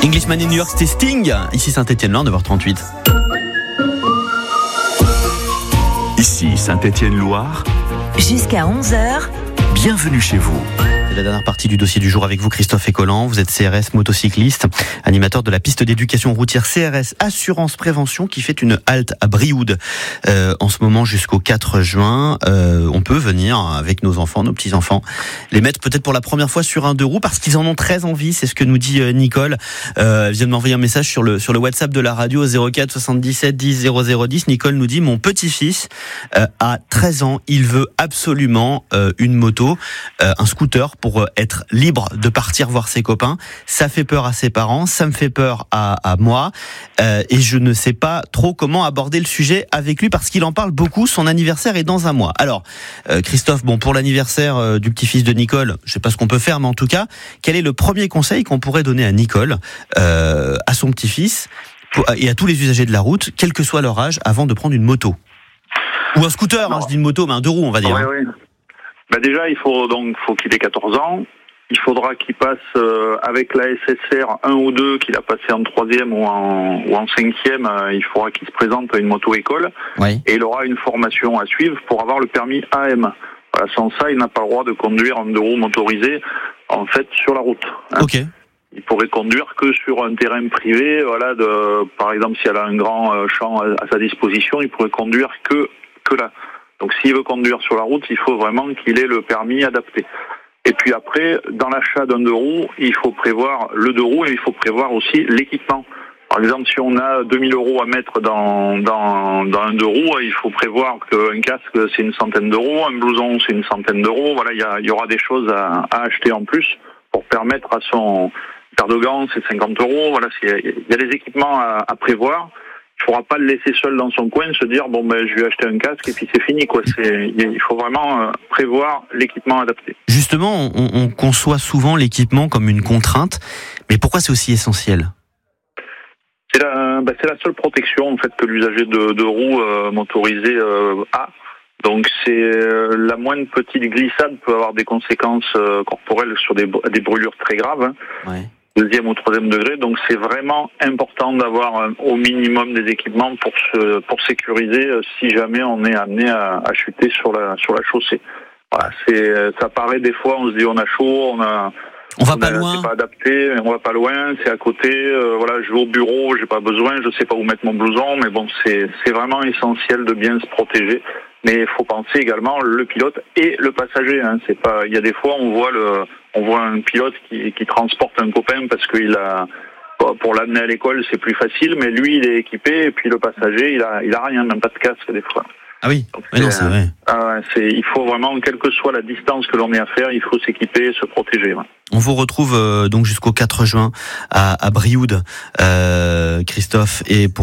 Englishman in New York, c'était Sting. Ici Saint-Étienne-Loire, 9h38. Ici Saint-Étienne-Loire. Jusqu'à 11h. Bienvenue chez vous. C'est la dernière partie du dossier du jour avec vous, Christophe Écolland. Vous êtes CRS motocycliste, animateur de la piste d'éducation routière CRS Assurance Prévention qui fait une halte à Brioude en ce moment jusqu'au 4 juin. On peut venir avec nos enfants, nos petits-enfants, les mettre peut-être pour la première fois sur un 2 roues parce qu'ils en ont très envie. C'est ce que nous dit Nicole. Elle vient de m'envoyer un message sur le WhatsApp de la radio 04 77 10 0010. Nicole nous dit: mon petit-fils a 13 ans, il veut absolument une moto, un scooter pour être libre de partir voir ses copains. Ça fait peur à ses parents, ça me fait peur à moi, et je ne sais pas trop comment aborder le sujet avec lui parce qu'il en parle beaucoup. Son anniversaire est dans un mois. Alors, Christophe, bon, pour l'anniversaire du petit-fils de Nicole, je sais pas ce qu'on peut faire, mais en tout cas, quel est le premier conseil qu'on pourrait donner à Nicole, à son petit-fils et à tous les usagers de la route, quel que soit leur âge, avant de prendre une moto ou un scooter, je dis une moto, mais un 2 roues, on va dire. Oui. Déjà, il faut qu'il ait 14 ans. Il faudra qu'il passe avec la SSR 1 ou 2 qu'il a passé en 3e ou en 5e. Il faudra qu'il se présente à une moto-école. Oui. Et il aura une formation à suivre pour avoir le permis AM. Voilà, sans ça, il n'a pas le droit de conduire un 2 roues motorisé en fait sur la route. Ok. Il pourrait conduire que sur un terrain privé. Voilà, par exemple, si elle a un grand champ à sa disposition, il pourrait conduire que là. Donc s'il veut conduire sur la route, il faut vraiment qu'il ait le permis adapté. Et puis après, dans l'achat d'un 2 roues, il faut prévoir le 2 roues et il faut prévoir aussi l'équipement. Par exemple, si on a 2000 € à mettre dans un 2 roues, il faut prévoir qu'un casque, c'est une centaine d'euros, un blouson, c'est une centaine d'euros. Voilà, il y aura des choses à acheter en plus pour permettre à son paire de gants, c'est 50 €. Voilà, il y a des équipements à prévoir. Il ne faudra pas le laisser seul dans son coin, se dire je vais acheter un casque et puis c'est fini, quoi. Il faut vraiment prévoir l'équipement adapté. Justement, on conçoit souvent l'équipement comme une contrainte, mais pourquoi c'est aussi essentiel ? C'est la seule protection en fait que l'usager de roues motorisé a. Donc c'est la moindre petite glissade peut avoir des conséquences corporelles sur des brûlures très graves. Hein. Ouais. 2e ou 3e degré, donc c'est vraiment important d'avoir au minimum des équipements pour sécuriser si jamais on est amené à chuter sur la chaussée. Voilà, ça paraît des fois, on se dit on a chaud, on va pas loin, c'est pas adapté, on va pas loin, c'est à côté. Voilà, je vais au bureau, j'ai pas besoin, je sais pas où mettre mon blouson, mais bon, c'est vraiment essentiel de bien se protéger. Mais il faut penser également le pilote et le passager. Hein. C'est pas, il y a des fois on voit un pilote qui transporte un copain parce qu'il a pour l'amener à l'école c'est plus facile, mais lui il est équipé et puis le passager il a rien, même pas de casque des fois. Ah oui, donc, non, c'est vrai. Il faut vraiment, quelle que soit la distance que l'on ait à faire, il faut s'équiper et se protéger. Ouais. On vous retrouve donc jusqu'au 4 juin à Brioude, Christophe, et pour